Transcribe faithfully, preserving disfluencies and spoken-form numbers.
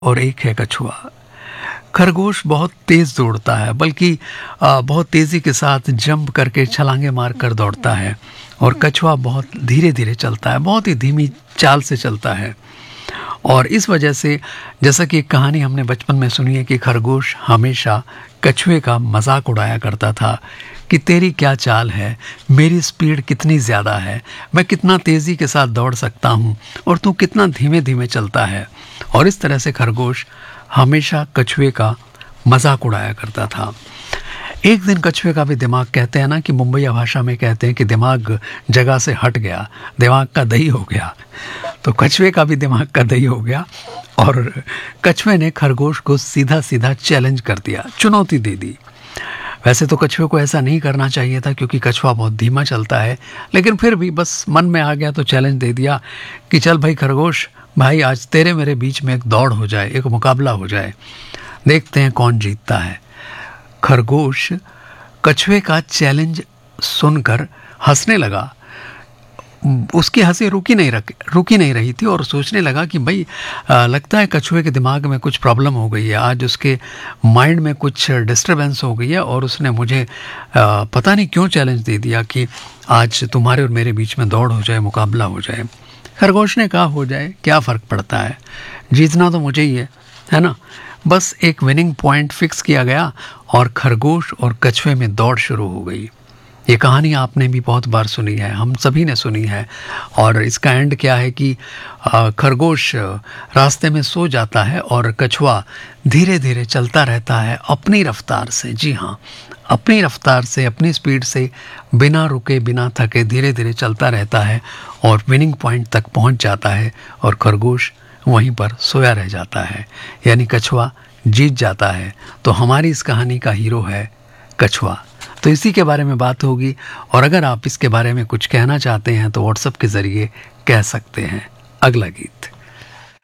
और एक है कछुआ। खरगोश बहुत तेज दौड़ता है, बल्कि आ, बहुत तेजी के साथ जंप करके छलांगे मारकर दौड़ता है। और कछुआ बहुत धीरे धीरे चलता है, बहुत ही धीमी चाल से चलता है। और इस वजह से, जैसा कि एक कहानी हमने बचपन में सुनी है कि खरगोश हमेशा कछुए का मजाक उड़ाया करता था कि तेरी क्या चाल है, मेरी स्पीड कितनी ज़्यादा है, मैं कितना तेज़ी के साथ दौड़ सकता हूँ और तू कितना धीमे धीमे चलता है। और इस तरह से खरगोश हमेशा कछुए का मजाक उड़ाया करता था। एक दिन कछुए का भी दिमाग, कहते हैं ना कि मुंबईया भाषा में कहते हैं कि दिमाग जगह से हट गया, दिमाग का दही हो गया। तो कछुए का भी दिमाग का दही हो गया और कछुए ने खरगोश को सीधा सीधा चैलेंज कर दिया, चुनौती दे दी। वैसे तो कछुए को ऐसा नहीं करना चाहिए था क्योंकि कछुआ बहुत धीमा चलता है, लेकिन फिर भी बस मन में आ गया तो चैलेंज दे दिया कि चल भाई खरगोश भाई, आज तेरे मेरे बीच में एक दौड़ हो जाए, एक मुकाबला हो जाए, देखते हैं कौन जीतता है। खरगोश कछुए का चैलेंज सुनकर हंसने लगा। उसकी हंसी रुकी नहीं रख रुकी नहीं रही थी और सोचने लगा कि भाई आ, लगता है कछुए के दिमाग में कुछ प्रॉब्लम हो गई है, आज उसके माइंड में कुछ डिस्टरबेंस हो गई है और उसने मुझे आ, पता नहीं क्यों चैलेंज दे दिया कि आज तुम्हारे और मेरे बीच में दौड़ हो जाए, मुकाबला हो जाए। खरगोश ने कहा हो जाए, क्या फ़र्क पड़ता है, जीतना तो मुझे ही है है ना। बस एक विनिंग पॉइंट फिक्स किया गया और खरगोश और कछुए में दौड़ शुरू हो गई। ये कहानी आपने भी बहुत बार सुनी है, हम सभी ने सुनी है। और इसका एंड क्या है कि खरगोश रास्ते में सो जाता है और कछुआ धीरे धीरे चलता रहता है अपनी रफ्तार से। जी हाँ, अपनी रफ्तार से, अपनी स्पीड से, बिना रुके बिना थके धीरे धीरे चलता रहता है और विनिंग पॉइंट तक पहुंच जाता है और खरगोश वहीं पर सोया रह जाता है, यानी कछुआ जीत जाता है। तो हमारी इस कहानी का हीरो है कछुआ। तो इसी के बारे में बात होगी और अगर आप इसके बारे में कुछ कहना चाहते हैं तो व्हाट्सएप के ज़रिए कह सकते हैं। अगला गीत।